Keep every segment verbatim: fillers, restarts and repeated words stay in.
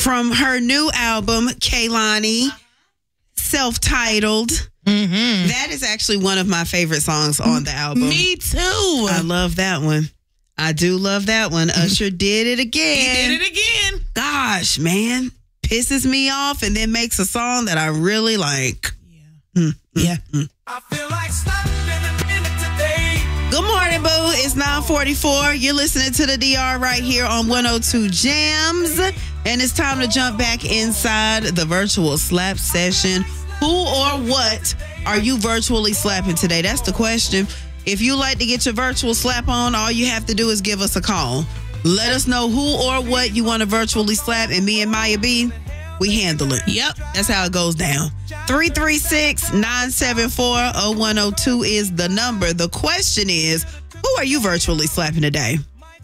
from her new album, Kehlani, self-titled. Mm-hmm. That is actually one of my favorite songs on the album. Me too. I love that one. I do love that one. Usher did it again. He did it again. Gosh, man. Pisses me off and then makes a song that I really like. Yeah. Mm, yeah. Mm, mm. I feel like stopping a minute today. Good morning, boo. It's nine forty-four. You're listening to the D R right here on one oh two Jams. And it's time to jump back inside the virtual slap session. Who or what are you virtually slapping today? That's the question. If you like to get your virtual slap on, all you have to do is give us a call. Let us know who or what you want to virtually slap, and me and Maya B, we handle it. Yep. That's how it goes down. three three six, nine seven four, oh one oh two is the number. The question is, who are you virtually slapping today?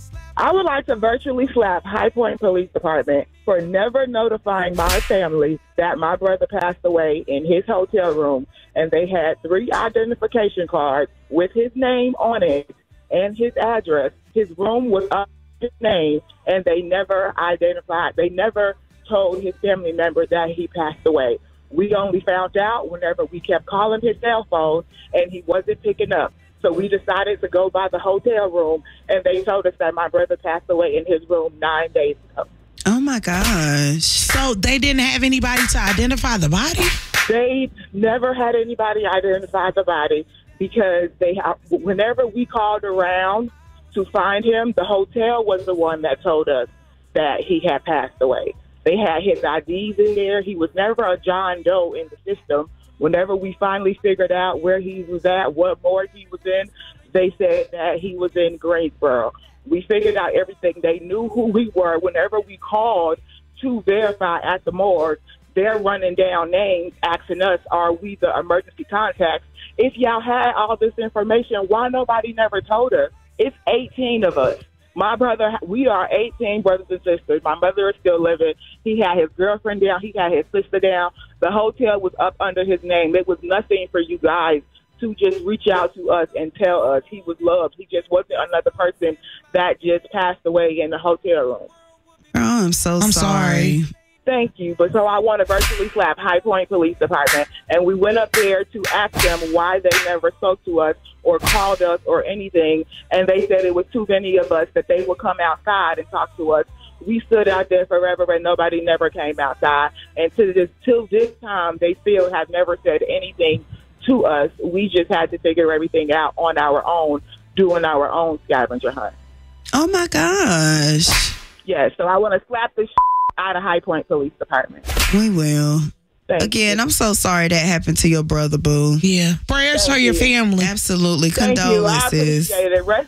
I would like to virtually slap High Point Police Department for never notifying my family that my brother passed away in his hotel room, and they had three identification cards with his name on it and his address. His room was up his name, and they never identified, they never told his family member that he passed away. We only found out whenever we kept calling his cell phone, and he wasn't picking up. So we decided to go by the hotel room, and they told us that my brother passed away in his room nine days ago. Oh, my gosh. So they didn't have anybody to identify the body? They never had anybody identify the body because they, whenever we called around to find him, the hotel was the one that told us that he had passed away. They had his I Ds in there. He was never a John Doe in the system. Whenever we finally figured out where he was at, what morgue he was in, they said that he was in Greensboro. We figured out everything. They knew who we were. Whenever we called to verify at the morgue, they're running down names, asking us, are we the emergency contacts? If y'all had all this information, why nobody never told us? It's eighteen of us. My brother, we are eighteen brothers and sisters. My mother is still living. He had his girlfriend down. He had his sister down. The hotel was up under his name. It was nothing for you guys to just reach out to us and tell us he was loved. He just wasn't another person that just passed away in the hotel room. Oh, I'm so I'm sorry. sorry. Thank you. But so I want to virtually slap High Point Police Department. And we went up there to ask them why they never spoke to us or called us or anything. And they said it was too many of us that they would come outside and talk to us. We stood out there forever and nobody never came outside. And to this, till this time, they still have never said anything to us. We just had to figure everything out on our own, doing our own scavenger hunt. Oh, my gosh. Yeah, so I want to slap the out of High Point Police Department. We will. Thank Again, you. I'm so sorry that happened to your brother, boo. Yeah. Prayers Thank for your you. family. Absolutely. Thank you. I Condolences. appreciate it. Rest